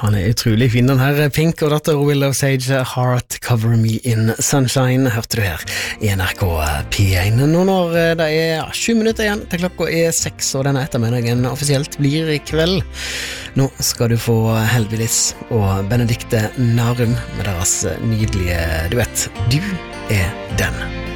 Han utrolig fin, den her Pink og datter Willow Sage, Heart Cover Me in Sunshine, hørte du her i NRK P1. Nå når det 7 minutter igjen til klokka 6, og denne ettermiddagen offisielt blir i kveld. Nå skal du få Helvelis og Benedikte Narum med deres nydelige duett Du den.